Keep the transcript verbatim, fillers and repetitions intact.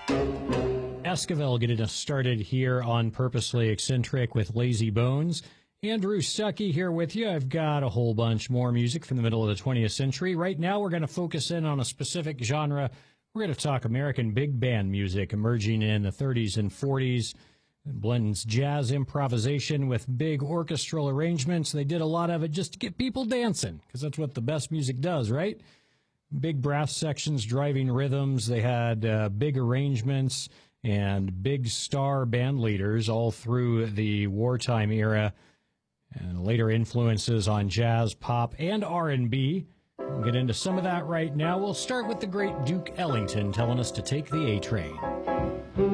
Esquivel getting us started here on Purposely Eccentric with Lazy Bones. Andrew Stuckey here with you. I've got a whole bunch more music from the middle of the twentieth century. Right now we're going to focus in on a specific genre. We're going to talk American big band music emerging in the thirties and forties. It blends jazz improvisation with big orchestral arrangements. They did a lot of it just to get people dancing, because that's what the best music does, right? Big brass sections driving rhythms. They had uh, big arrangements and big star band leaders all through the wartime era, and later influences on jazz, pop, and R and B. We'll get into some of that right now. We'll start with the great Duke Ellington telling us to take the A train.